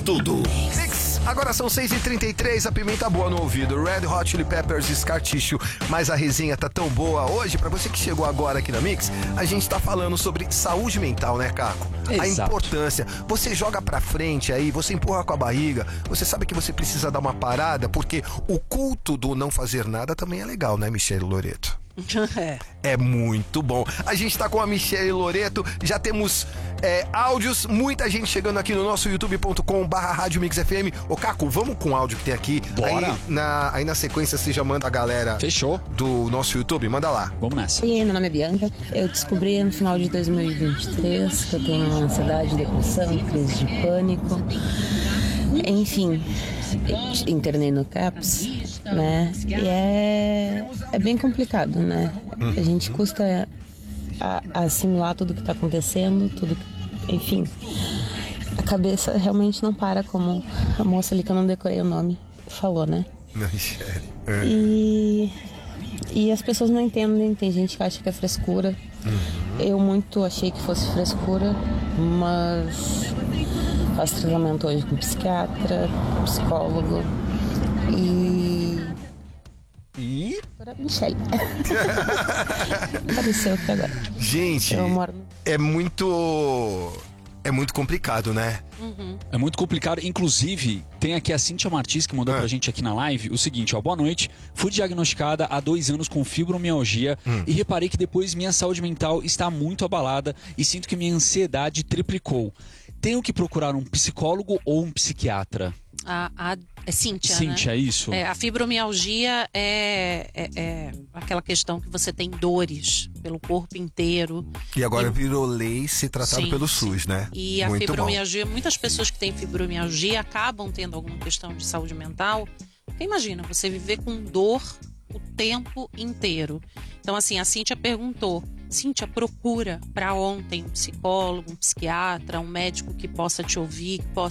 tudo. Agora são 6h33, a pimenta boa no ouvido. Red Hot Chili Peppers e Scar Tissue. Mas a resenha tá tão boa hoje, pra você que chegou agora aqui na Mix, a gente tá falando sobre saúde mental, né, Caco? Exato. A importância. Você joga pra frente aí, você empurra com a barriga, você sabe que você precisa dar uma parada, porque o culto do não fazer nada também é legal, né, Michele Loreto? É muito bom. A gente tá com a Michele Loreto, já temos áudios, muita gente chegando aqui no nosso youtube.com/Rádio Mix FM. Ô Caco, vamos com o áudio que tem aqui. Bora. Aí na sequência você já manda a galera. Fechou. Do nosso YouTube, manda lá. Vamos nessa. E aí, meu nome é Bianca. Eu descobri no final de 2023 que eu tenho ansiedade, depressão, crise de pânico. Enfim, internei no CAPS, né? E é bem complicado, né? A gente custa assimilar tudo que tá acontecendo, enfim. A cabeça realmente não para, como a moça ali que eu não decorei o nome falou, né? E as pessoas não entendem, tem gente que acha que é frescura. Eu muito achei que fosse frescura, mas faço tratamento hoje com psiquiatra, psicólogo e doutora Michele. Apareceu aqui agora. Gente, é muito complicado, né? É muito complicado. Inclusive, tem aqui a Cíntia Martins que mandou pra gente aqui na live o seguinte, ó: boa noite, fui diagnosticada há 2 anos com fibromialgia e reparei que depois minha saúde mental está muito abalada e sinto que minha ansiedade triplicou. Tenho que procurar um psicólogo ou um psiquiatra? É Cíntia, Cíntia, né? É isso? A fibromialgia é aquela questão que você tem dores pelo corpo inteiro. E agora virou lei ser tratado pelo SUS, né? E a fibromialgia, muitas pessoas que têm fibromialgia acabam tendo alguma questão de saúde mental. Porque imagina, você viver com dor o tempo inteiro. Então, assim, a Cíntia perguntou: Cíntia, procura para ontem um psicólogo, um psiquiatra, um médico que possa te ouvir, que possa